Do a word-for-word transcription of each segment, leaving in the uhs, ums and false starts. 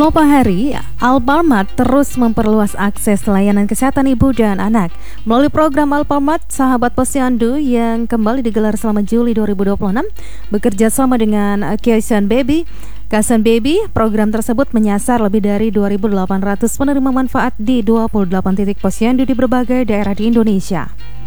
Beberapa hari, Alfamart terus memperluas akses layanan kesehatan ibu dan anak. Melalui program Alfamart Sahabat Posyandu yang kembali digelar selama Juli dua ribu dua puluh enam, bekerja sama dengan Kaizen Baby. Kaizen Baby, program tersebut menyasar lebih dari dua ribu delapan ratus penerima manfaat di dua puluh delapan titik posyandu di berbagai daerah di Indonesia.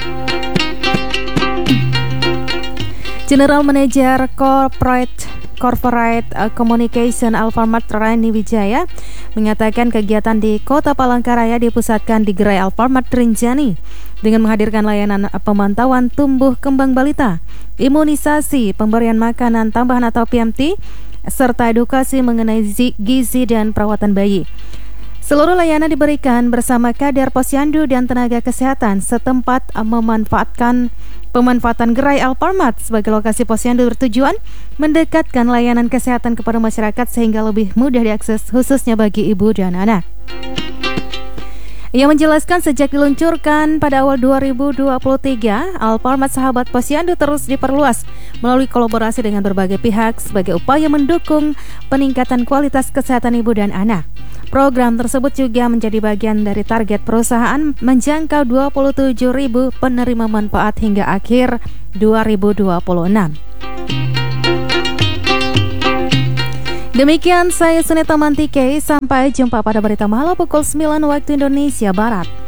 General Manager Corporate Corporate Communication Alfamart Rani Wijaya mengatakan kegiatan di Kota Palangkaraya dipusatkan di Gerai Alfamart Rinjani dengan menghadirkan layanan pemantauan tumbuh kembang balita, imunisasi, pemberian makanan tambahan atau P M T, serta edukasi mengenai gizi dan perawatan bayi. Seluruh layanan diberikan bersama kader posyandu dan tenaga kesehatan setempat memanfaatkan pemanfaatan Gerai Alfamart sebagai lokasi posyandu bertujuan mendekatkan layanan kesehatan kepada masyarakat sehingga lebih mudah diakses khususnya bagi ibu dan anak. Ia menjelaskan sejak diluncurkan pada awal dua ribu dua puluh tiga, Alfamart Sahabat Posyandu terus diperluas melalui kolaborasi dengan berbagai pihak sebagai upaya mendukung peningkatan kualitas kesehatan ibu dan anak. Program tersebut juga menjadi bagian dari target perusahaan menjangkau dua puluh tujuh ribu penerima manfaat hingga akhir dua ribu dua puluh enam. Demikian saya Sunita Mantike, sampai jumpa pada berita malam pukul sembilan waktu Indonesia Barat.